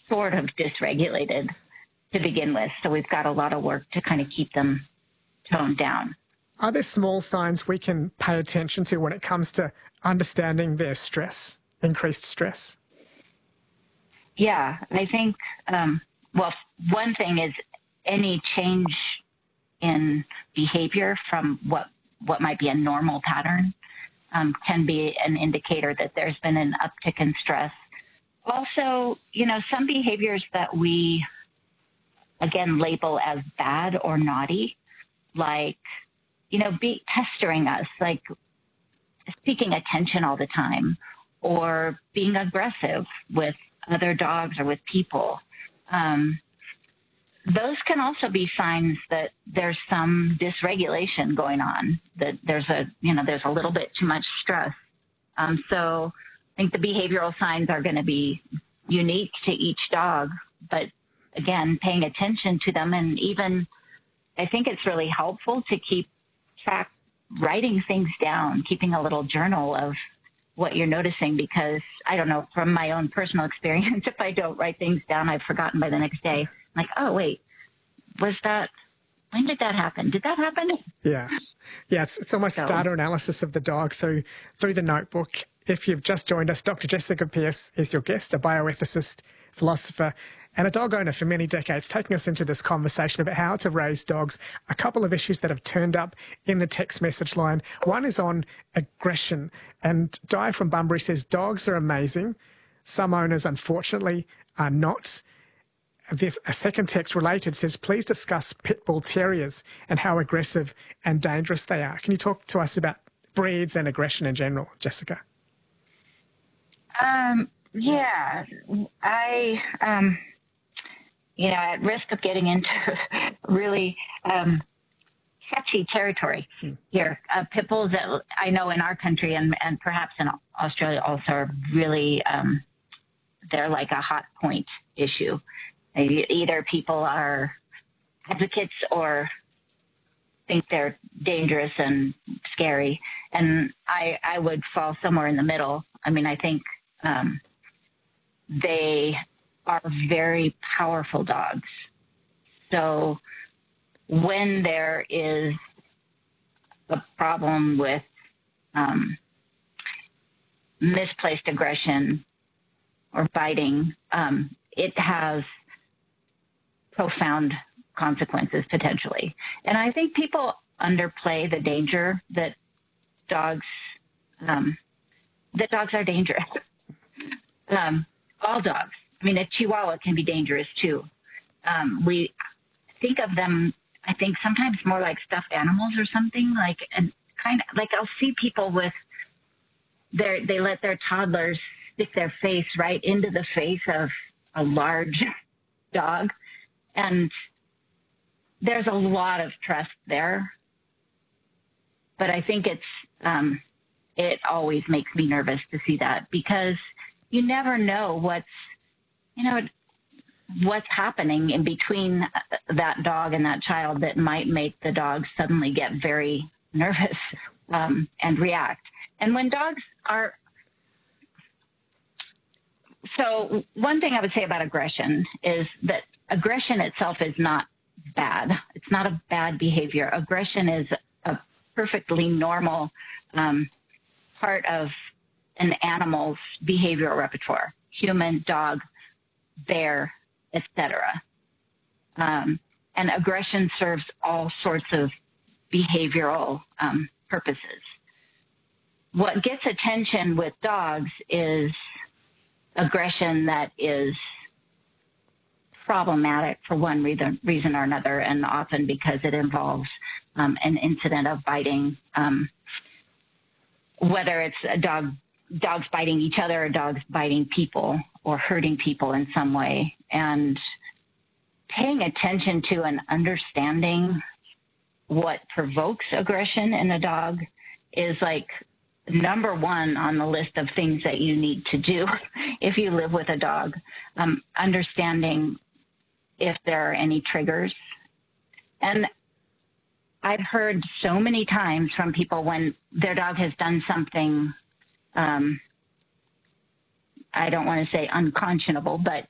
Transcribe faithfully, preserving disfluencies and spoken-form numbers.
sort of dysregulated to begin with. So we've got a lot of work to kind of keep them toned down. Are there small signs we can pay attention to when it comes to understanding their stress, increased stress? Yeah, I think, um, well, one thing is any change in behavior from what, what might be a normal pattern um, can be an indicator that there's been an uptick in stress. Also, you know, some behaviors that we, again, label as bad or naughty, like, you know, be pestering us, like seeking attention all the time, or being aggressive with other dogs or with people. Um, those can also be signs that there's some dysregulation going on, that there's a, you know, there's a little bit too much stress. Um, so I think the behavioral signs are going to be unique to each dog, but again, paying attention to them. And even, I think it's really helpful to keep track, writing things down, keeping a little journal of what you're noticing, because I don't know, from my own personal experience, if I don't write things down, I've forgotten by the next day. I'm like, oh, wait, was that, when did that happen? Did that happen? Yeah. Yeah, it's, it's almost So, data analysis of the dog through through the notebook. If you've just joined us, Doctor Jessica Pearce is your guest, a bioethicist, philosopher, and a dog owner for many decades, taking us into this conversation about how to raise dogs. A couple of issues that have turned up in the text message line. One is on aggression. And Di from Bunbury says, dogs are amazing. Some owners, unfortunately, are not. This, a second text related says, please discuss pit bull terriers and how aggressive and dangerous they are. Can you talk to us about breeds and aggression in general, Jessica? Um, yeah, I, um, you know, at risk of getting into really um, sketchy territory hmm. here, uh, pit bulls that I know in our country and, and perhaps in Australia also are really, um, they're like a hot point issue. Either people are advocates or think they're dangerous and scary. And I, I would fall somewhere in the middle. I mean, I think um, they are very powerful dogs. So when there is a problem with um, misplaced aggression or biting, um, it has profound consequences potentially. And I think people underplay the danger that dogs, um, that dogs are dangerous. um, all dogs. I mean, a Chihuahua can be dangerous too. Um, we think of them, I think sometimes more like stuffed animals or something, like, and kind of like I'll see people with their, they let their toddlers stick their face right into the face of a large dog. And there's a lot of trust there, but I think it's, um, it always makes me nervous to see that, because you never know what's, you know, what's happening in between that dog and that child that might make the dog suddenly get very nervous um, and react. And when dogs are, so one thing I would say about aggression is that aggression itself is not bad. It's not a bad behavior. Aggression is a perfectly normal um, part of an animal's behavioral repertoire, human, dog, bear, et cetera. Um, and aggression serves all sorts of behavioral um, purposes. What gets attention with dogs is aggression that is problematic for one reason, reason or another, and often because it involves um, an incident of biting, um, whether it's a dog, dogs biting each other or dogs biting people or hurting people in some way. And paying attention to and understanding what provokes aggression in a dog is like number one on the list of things that you need to do if you live with a dog. Um, understanding if there are any triggers. And I've heard so many times from people when their dog has done something, um, I don't want to say unconscionable, but